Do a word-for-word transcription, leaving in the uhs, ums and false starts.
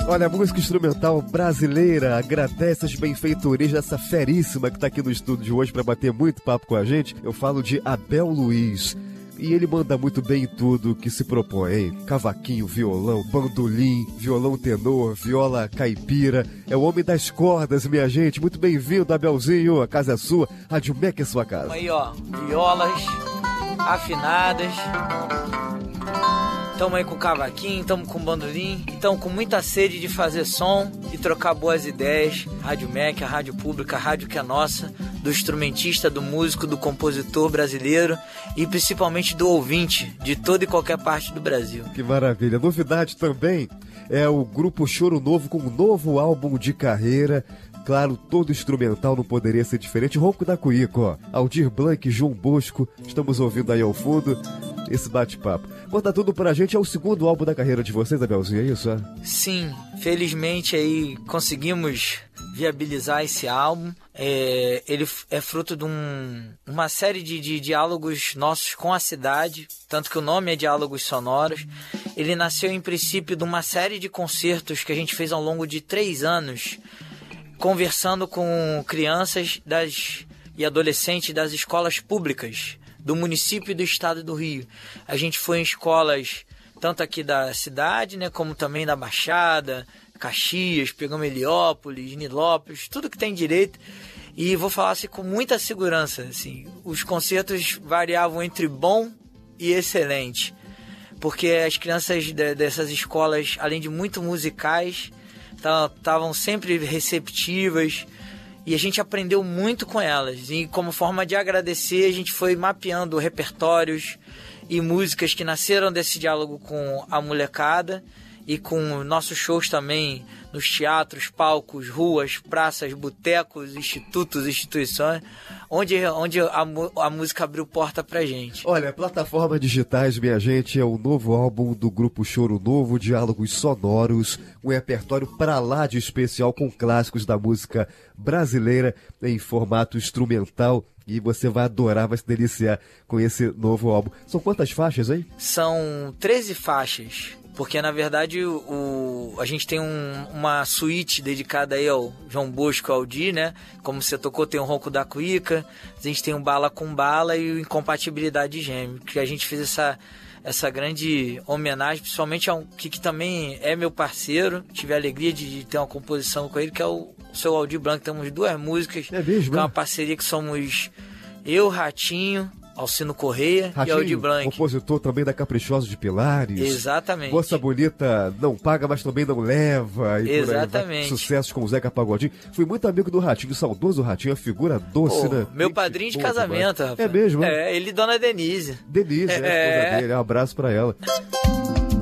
Olha, a música instrumental brasileira agradece as benfeitorias dessa feríssima que tá aqui no estúdio de hoje para bater muito papo com a gente. Eu falo de Abel Luiz. E ele manda muito bem em tudo que se propõe, hein? Cavaquinho, violão, bandolim, violão tenor, viola caipira. É o homem das cordas, minha gente. Muito bem-vindo, Abelzinho. A casa é sua. Rádio Mec é sua casa. Aí, ó, violas afinadas. Tamo aí com cavaquinho, tamo com bandolim. Tamo com muita sede de fazer som e trocar boas ideias. Rádio Mec, a rádio pública, a rádio que é nossa, do instrumentista, do músico, do compositor brasileiro e principalmente do ouvinte de toda e qualquer parte do Brasil. Que maravilha. Novidade também é o grupo Choro Novo com um novo álbum de carreira. Claro, todo instrumental não poderia ser diferente. Ronco da Cuíca, ó. Aldir Blanc, João Bosco. Estamos ouvindo aí ao fundo esse bate-papo. Conta tudo pra gente. É o segundo álbum da carreira de vocês, Abelzinho, é isso? É? Sim, felizmente aí conseguimos viabilizar esse álbum. É, ele é fruto de um, uma série de, de diálogos nossos com a cidade, tanto que o nome é Diálogos Sonoros. Ele nasceu em princípio de uma série de concertos que a gente fez ao longo de três anos, conversando com crianças das, e adolescentes das escolas públicas do município e do estado do Rio. A gente foi em escolas tanto aqui da cidade, né, como também da Baixada, Caxias, pegamos Heliópolis, Nilópolis, tudo que tem direito. E vou falar assim com muita segurança, assim, os concertos variavam entre bom e excelente, porque as crianças de, dessas escolas, além de muito musicais, estavam sempre receptivas e a gente aprendeu muito com elas. E como forma de agradecer, a gente foi mapeando repertórios e músicas que nasceram desse diálogo com a molecada e com nossos shows também nos teatros, palcos, ruas, praças, botecos, institutos, instituições, onde, onde a, a música abriu porta pra gente. Olha, plataformas digitais, minha gente, é o novo álbum do grupo Choro Novo, Diálogos Sonoros, um repertório pra lá de especial com clássicos da música brasileira em formato instrumental. E você vai adorar, vai se deliciar com esse novo álbum. São quantas faixas, hein? São treze faixas. Porque, na verdade, o, a gente tem um, uma suíte dedicada aí ao João Bosco e ao Aldir, né? Como você tocou, tem o Ronco da Cuíca, a gente tem o Bala com Bala e o Incompatibilidade de Gêmeo. Que a gente fez essa, essa grande homenagem, principalmente a um que, que também é meu parceiro. Tive a alegria de, de ter uma composição com ele, que é o, o seu Aldir Blanc. Temos duas músicas, é mesmo, que é uma né? parceria que somos eu, Ratinho, Alcino Correia Ratinho, e Aldir Blanc. Compositor também da Caprichosa de Pilares. Exatamente. Moça Bonita não paga, mas também não leva. E exatamente. Sucessos com o Zeca Pagodinho. Fui muito amigo do Ratinho, saudoso Ratinho, a figura doce, Pô, né? Meu padrinho de casamento, demais. rapaz. É mesmo? É, ele e Dona Denise. Denise, é, é a esposa dele. Um abraço pra ela.